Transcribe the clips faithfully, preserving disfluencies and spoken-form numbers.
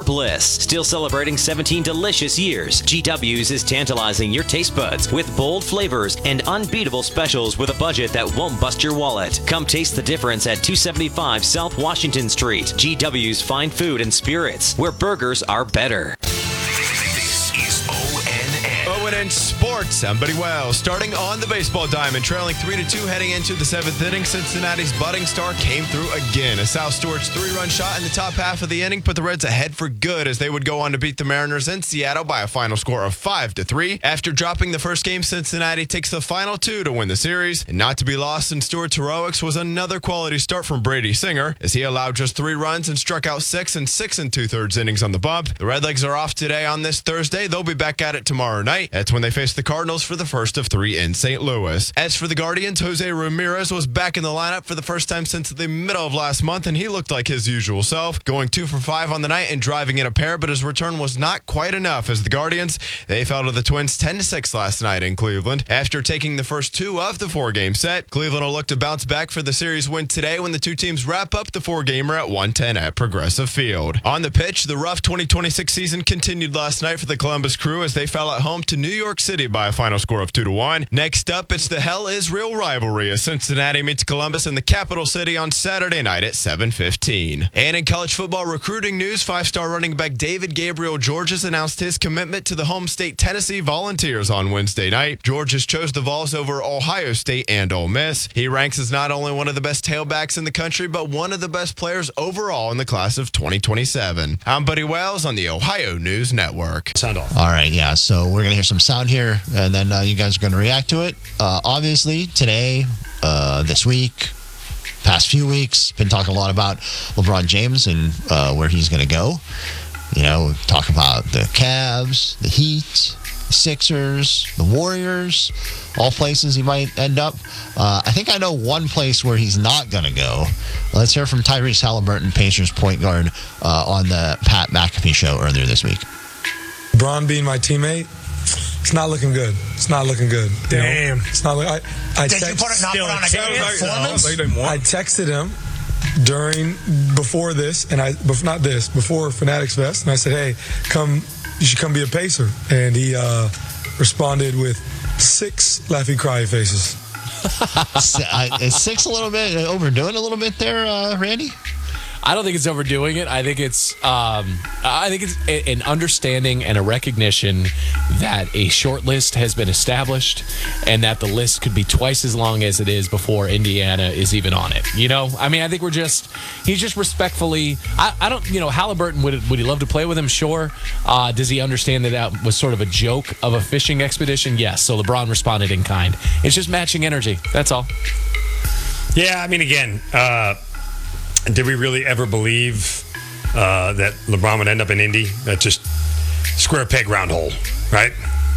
bliss. Still celebrating seventeen delicious years, G W's is tantalizing your taste buds with bold flavors and unbeatable specials with a budget that won't bust your wallet. Come taste the difference at two seventy-five South Washington Street. G W's Fine Food and Spirits, where burgers are better. This is O N N. O N N Sports. I'm Buddy Wells. Starting on the baseball diamond, trailing three to two heading into the seventh inning, Cincinnati's budding star came through again. A Sal Stewart's three-run shot in the top half of the inning put the Reds ahead for good as they would go on to beat the Mariners in Seattle by a final score of five to three. After dropping the first game, Cincinnati takes the final two to win the series. And not to be lost in Stewart's heroics was another quality start from Brady Singer as he allowed just three runs and struck out six and six and two-thirds innings on the bump. The Redlegs are off today on this Thursday. They'll be back at it tomorrow night. That's when they face the Cardinals for the first of three in Saint Louis. As for the Guardians, Jose Ramirez was back in the lineup for the first time since the middle of last month, and he looked like his usual self, going two for five on the night and driving in a pair, but his return was not quite enough as the Guardians, they fell to the Twins ten to six last night in Cleveland. After taking the first two of the four-game set, Cleveland will look to bounce back for the series win today when the two teams wrap up the four-gamer at one ten at Progressive Field. On the pitch, the rough twenty twenty-six season continued last night for the Columbus Crew as they fell at home to New York City by a final score of two to one. Next up, it's the Hell is Real rivalry as Cincinnati meets Columbus in the capital city on Saturday night at seven fifteen. And in college football recruiting news, five-star running back David Gabriel Georges announced his commitment to the home state Tennessee Volunteers on Wednesday night. Georges chose the Vols over Ohio State and Ole Miss. He ranks as not only one of the best tailbacks in the country, but one of the best players overall in the class of twenty twenty-seven. I'm Buddy Wells on the Ohio News Network. Sound off. All right, yeah, so we're going to hear some sound here, and then uh, you guys are going to react to it. Uh, obviously, today, uh, this week, past few weeks, been talking a lot about LeBron James and uh, where he's going to go. You know, talk about the Cavs, the Heat, the Sixers, the Warriors, all places he might end up. Uh, I think I know one place where he's not going to go. Let's hear from Tyrese Halliburton, Pacers point guard, uh, on the Pat McAfee show earlier this week. LeBron being my teammate, it's not looking good. It's not looking good. Damn. You know, it's not. I, I Did text, you put it, not put on a game performance? I texted him during before this, and I bef- not this before Fanatics Fest, and I said, "Hey, come, you should come be a Pacer." And he uh, responded with six laughy, cry faces. Is six a little bit overdoing a little bit there, uh, Randy? I don't think it's overdoing it. I think it's um, I think it's a, an understanding and a recognition that a short list has been established and that the list could be twice as long as it is before Indiana is even on it. You know, I mean, I think we're just he's just respectfully. I, I don't, you know, Halliburton would would he love to play with him? Sure. Uh, does he understand that that was sort of a joke of a fishing expedition? Yes. So LeBron responded in kind. It's just matching energy. That's all. Yeah, I mean, again. Uh, Did we really ever believe uh, that LeBron would end up in Indy? That just square peg, round hole, right?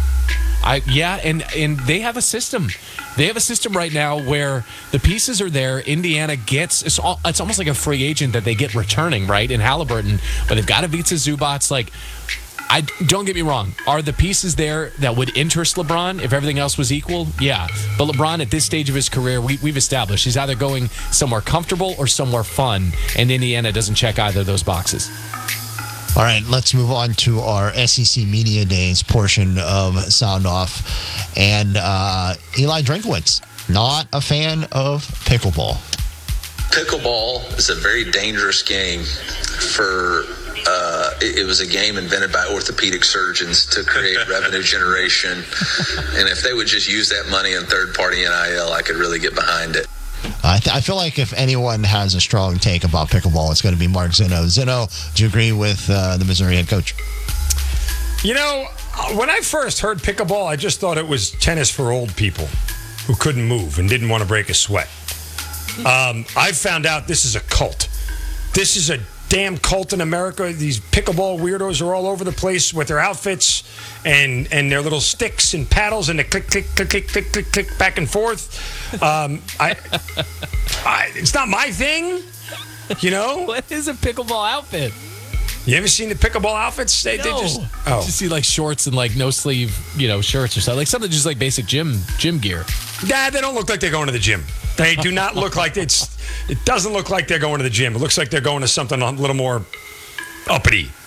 I yeah, and and they have a system. They have a system right now where the pieces are there. Indiana gets it's all, it's almost like a free agent that they get returning, right? In Halliburton, but they've got Ivica Zubats. Like, I don't get me wrong. Are the pieces there that would interest LeBron if everything else was equal? Yeah. But LeBron, at this stage of his career, we, we've established he's either going somewhere comfortable or somewhere fun, and Indiana doesn't check either of those boxes. All right, let's move on to our S E C Media Days portion of Sound Off. And uh, Eli Drinkowitz, not a fan of pickleball. Pickleball is a very dangerous game for... Uh, it, it was a game invented by orthopedic surgeons to create revenue generation. And if they would just use that money in third-party N I L, I could really get behind it. I, th- I feel like if anyone has a strong take about pickleball, it's going to be Mark Zinno. Zinno, do you agree with uh, the Missouri head coach? You know, when I first heard pickleball, I just thought it was tennis for old people who couldn't move and didn't want to break a sweat. Um, I found out this is a cult. This is a damn cult in America. These pickleball weirdos are all over the place with their outfits and and their little sticks and paddles and the click, click, click, click, click, click, click back and forth. Um, I, I, it's not my thing, you know? What is a pickleball outfit? You ever seen the pickleball outfits? They, no. they just oh, just see like shorts and like no sleeve, you know, shirts or something, like something just like basic gym gym gear. Nah, they don't look like they're going to the gym. They do not look like it's. It doesn't look like they're going to the gym. It looks like they're going to something a little more uppity.